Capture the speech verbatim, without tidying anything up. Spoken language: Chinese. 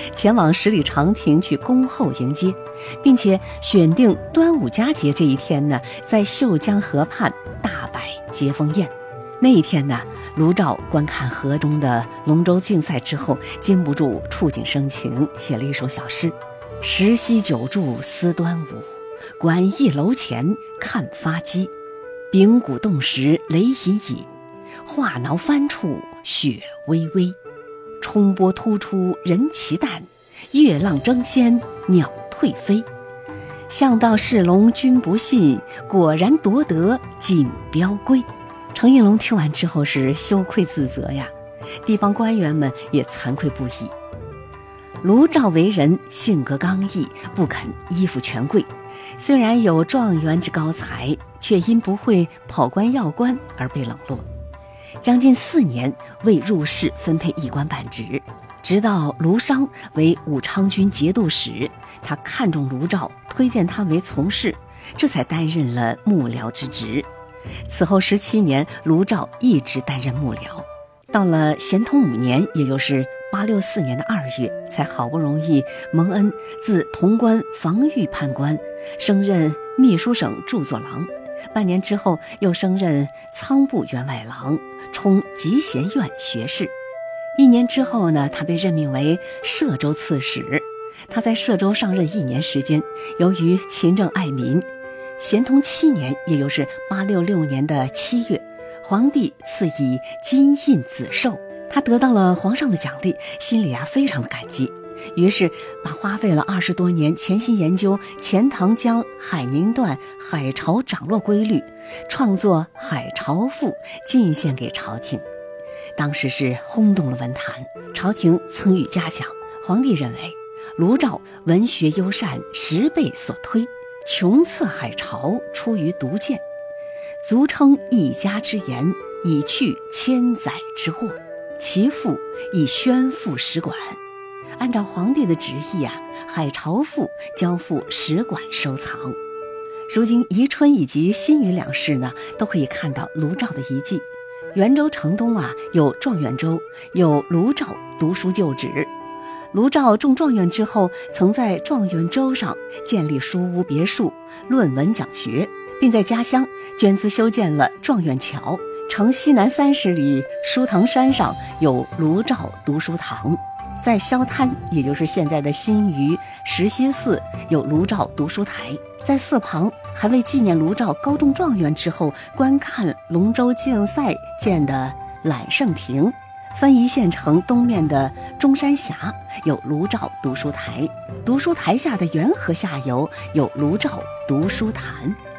前往十里长亭去恭候迎接，并且选定端午佳节这一天呢，在秀江河畔大摆接风宴。那一天呢，卢照观看河中的龙舟竞赛之后，禁不住触景生情，写了一首小诗：十夕九柱思端午，馆驿楼前看发鸡。秉鼓动时雷隐隐，画挠翻处雪微微。冲波突出人奇诞，月浪争先鸟退飞。向道是龙君不信，果然夺得锦标归。程应龙听完之后是羞愧自责呀，地方官员们也惭愧不已。卢照为人性格刚毅，不肯依附权贵，虽然有状元之高才，却因不会跑官要官而被冷落。将近四年未入仕分配一官半职，直到卢商为武昌军节度使，他看中卢照，推荐他为从事，这才担任了幕僚之职。此后十七年，卢照一直担任幕僚。到了咸通五年，也就是八六四年的二月，才好不容易蒙恩自潼关防御判官升任秘书省著作郎，半年之后又升任仓部员外郎，充集贤院学士。一年之后呢，他被任命为歙州刺史。他在歙州上任一年时间，由于勤政爱民，咸通七年，也就是八六六年的七月，皇帝赐以金印紫绶，他得到了皇上的奖励，心里啊非常的感激，于是把花费了二十多年潜心研究钱塘江海宁段海潮涨落规律，创作《海潮赋》进献给朝廷。当时是轰动了文坛，朝廷曾予嘉奖。皇帝认为卢照文学优善，十倍所推，穷策海潮出于独见，足称一家之言，以去千载之祸。其父亦宣赋使馆。按照皇帝的旨意啊，海潮赋交付使馆收藏。如今宜春以及新余两市呢，都可以看到卢照的遗迹。元州城东啊有状元州，有卢照读书旧址。卢照中状元之后，曾在状元州上建立书屋别墅，论文讲学，并在家乡捐资修建了状元桥。城西南三十里书堂山上有卢照读书堂，在萧滩，也就是现在的新余石溪寺，有卢照读书台。在寺旁还为纪念卢照高中状元之后观看龙舟竞赛建的揽胜亭。分宜县城东面的中山峡有卢照读书台，读书台下的元河下游有卢照读书坛。